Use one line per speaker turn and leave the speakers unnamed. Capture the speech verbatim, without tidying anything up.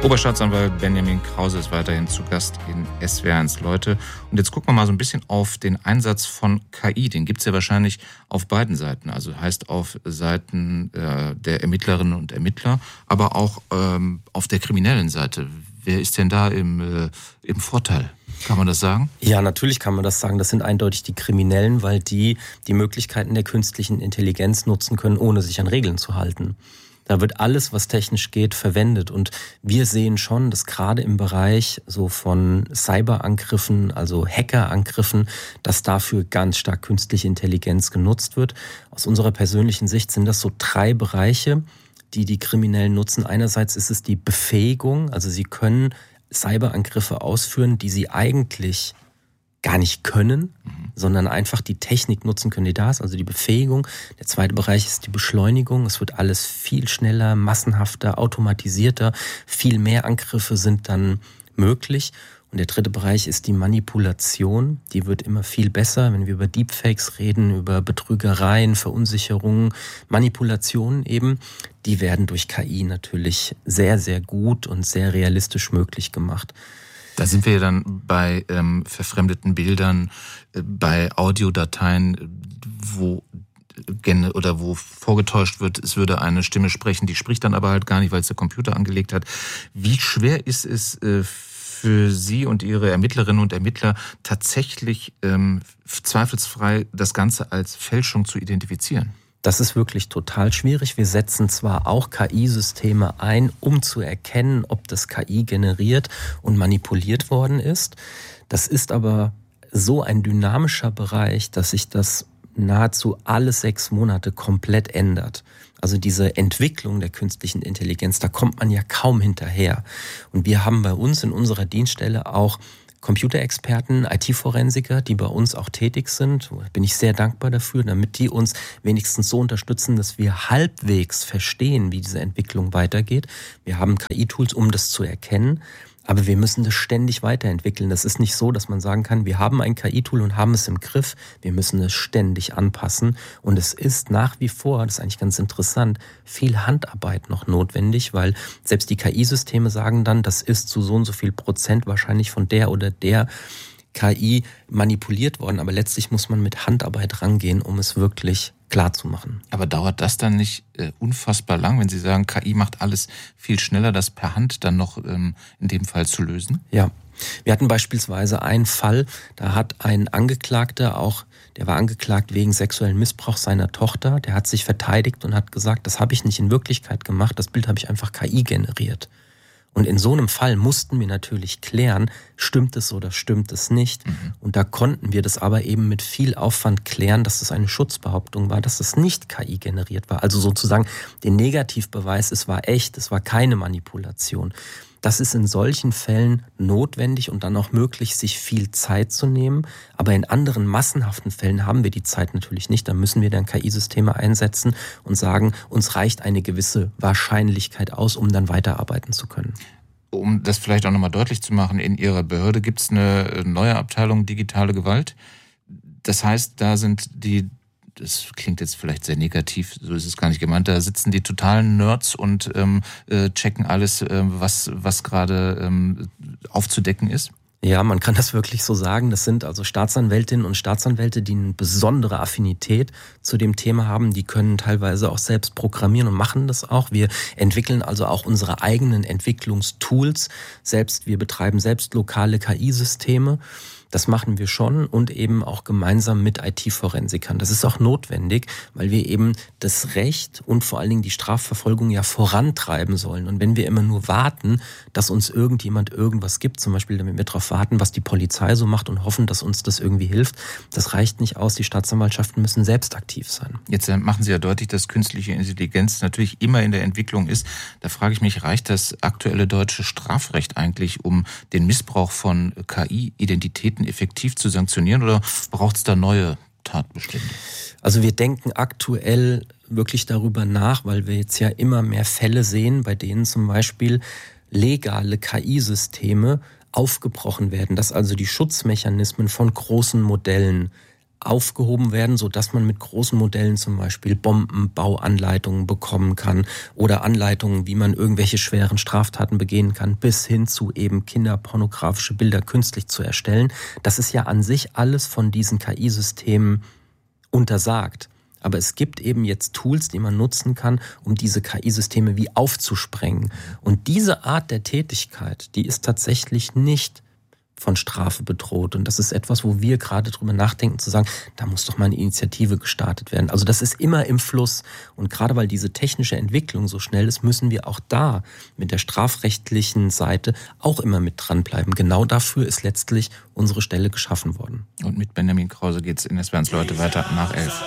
Oberstaatsanwalt Benjamin Krause ist weiterhin zu Gast in S W R eins Leute. Und jetzt gucken wir mal so ein bisschen auf den Einsatz von K I. Den gibt es ja wahrscheinlich auf beiden Seiten. Also heißt auf Seiten äh, der Ermittlerinnen und Ermittler, aber auch ähm, auf der kriminellen Seite. Wer ist denn da im, äh, im Vorteil? Kann man das sagen?
Ja, natürlich kann man das sagen. Das sind eindeutig die Kriminellen, weil die die Möglichkeiten der künstlichen Intelligenz nutzen können, ohne sich an Regeln zu halten. Da wird alles, was technisch geht, verwendet. Und wir sehen schon, dass gerade im Bereich so von Cyberangriffen, also Hackerangriffen, dass dafür ganz stark künstliche Intelligenz genutzt wird. Aus unserer persönlichen Sicht sind das so drei Bereiche, die die Kriminellen nutzen. Einerseits ist es die Befähigung, also sie können Cyberangriffe ausführen, die sie eigentlich gar nicht können, mhm. sondern einfach die Technik nutzen können, die da ist, also die Befähigung. Der zweite Bereich ist die Beschleunigung. Es wird alles viel schneller, massenhafter, automatisierter. Viel mehr Angriffe sind dann möglich. Und der dritte Bereich ist die Manipulation. Die wird immer viel besser, wenn wir über Deepfakes reden, über Betrügereien, Verunsicherungen, Manipulationen eben. Die werden durch K I natürlich sehr, sehr gut und sehr realistisch möglich gemacht.
Da sind wir ja dann bei ähm, verfremdeten Bildern, äh, bei Audiodateien, wo gen- oder wo vorgetäuscht wird, es würde eine Stimme sprechen, die spricht dann aber halt gar nicht, weil es der Computer angelegt hat. Wie schwer ist es äh, für Sie und Ihre Ermittlerinnen und Ermittler tatsächlich ähm, zweifelsfrei das Ganze als Fälschung zu identifizieren?
Das ist wirklich total schwierig. Wir setzen zwar auch K I-Systeme ein, um zu erkennen, ob das K I generiert und manipuliert worden ist. Das ist aber so ein dynamischer Bereich, dass sich das nahezu alle sechs Monate komplett ändert. Also diese Entwicklung der künstlichen Intelligenz, da kommt man ja kaum hinterher. Und wir haben bei uns in unserer Dienststelle auch Computerexperten, I T-Forensiker, die bei uns auch tätig sind. Da bin ich sehr dankbar dafür, damit die uns wenigstens so unterstützen, dass wir halbwegs verstehen, wie diese Entwicklung weitergeht. Wir haben K I-Tools, um das zu erkennen. Aber wir müssen das ständig weiterentwickeln. Das ist nicht so, dass man sagen kann, wir haben ein K I-Tool und haben es im Griff. Wir müssen es ständig anpassen. Und es ist nach wie vor, das ist eigentlich ganz interessant, viel Handarbeit noch notwendig, weil selbst die K I-Systeme sagen dann, das ist zu so und so viel Prozent wahrscheinlich von der oder der K I manipuliert worden. Aber letztlich muss man mit Handarbeit rangehen, um es wirklich klar zu machen.
Aber dauert das dann nicht äh, unfassbar lang, wenn Sie sagen, K I macht alles viel schneller, das per Hand dann noch ähm, in dem Fall zu lösen?
Ja, wir hatten beispielsweise einen Fall, da hat ein Angeklagter auch, der war angeklagt wegen sexuellen Missbrauchs seiner Tochter, der hat sich verteidigt und hat gesagt, das habe ich nicht in Wirklichkeit gemacht, das Bild habe ich einfach K I generiert. Und in so einem Fall mussten wir natürlich klären, stimmt es oder stimmt es nicht. Mhm. Und da konnten wir das aber eben mit viel Aufwand klären, dass das eine Schutzbehauptung war, dass das nicht K I generiert war. Also sozusagen den Negativbeweis, es war echt, es war keine Manipulation. Das ist in solchen Fällen notwendig und dann auch möglich, sich viel Zeit zu nehmen. Aber in anderen massenhaften Fällen haben wir die Zeit natürlich nicht. Da müssen wir dann K I-Systeme einsetzen und sagen, uns reicht eine gewisse Wahrscheinlichkeit aus, um dann weiterarbeiten zu können.
Um das vielleicht auch nochmal deutlich zu machen, in Ihrer Behörde gibt es eine neue Abteilung digitale Gewalt. Das heißt, da sind die, das klingt jetzt vielleicht sehr negativ, so ist es gar nicht gemeint, da sitzen die totalen Nerds und ähm, äh, checken alles, äh, was, was gerade ähm, aufzudecken ist?
Ja, man kann das wirklich so sagen. Das sind also Staatsanwältinnen und Staatsanwälte, die eine besondere Affinität zu dem Thema haben. Die können teilweise auch selbst programmieren und machen das auch. Wir entwickeln also auch unsere eigenen Entwicklungstools. Selbst, wir betreiben selbst lokale K I-Systeme. Das machen wir schon und eben auch gemeinsam mit I T-Forensikern. Das ist auch notwendig, weil wir eben das Recht und vor allen Dingen die Strafverfolgung ja vorantreiben sollen. Und wenn wir immer nur warten, dass uns irgendjemand irgendwas gibt, zum Beispiel damit wir darauf warten, was die Polizei so macht und hoffen, dass uns das irgendwie hilft, das reicht nicht aus. Die Staatsanwaltschaften müssen selbst aktiv sein.
Jetzt machen Sie ja deutlich, dass künstliche Intelligenz natürlich immer in der Entwicklung ist. Da frage ich mich, reicht das aktuelle deutsche Strafrecht eigentlich, um den Missbrauch von K I-Identitäten effektiv zu sanktionieren, oder braucht es da neue Tatbestände?
Also wir denken aktuell wirklich darüber nach, weil wir jetzt ja immer mehr Fälle sehen, bei denen zum Beispiel legale K I-Systeme aufgebrochen werden, dass also die Schutzmechanismen von großen Modellen aufgehoben werden, sodass man mit großen Modellen zum Beispiel Bombenbauanleitungen bekommen kann oder Anleitungen, wie man irgendwelche schweren Straftaten begehen kann, bis hin zu eben kinderpornografische Bilder künstlich zu erstellen. Das ist ja an sich alles von diesen K I-Systemen untersagt. Aber es gibt eben jetzt Tools, die man nutzen kann, um diese K I-Systeme wie aufzusprengen. Und diese Art der Tätigkeit, die ist tatsächlich nicht von Strafe bedroht. Und das ist etwas, wo wir gerade drüber nachdenken, zu sagen, da muss doch mal eine Initiative gestartet werden. Also das ist immer im Fluss. Und gerade weil diese technische Entwicklung so schnell ist, müssen wir auch da mit der strafrechtlichen Seite auch immer mit dranbleiben. Genau dafür ist letztlich unsere Stelle geschaffen worden.
Und mit Benjamin Krause geht's in S W R eins Leute weiter nach elf.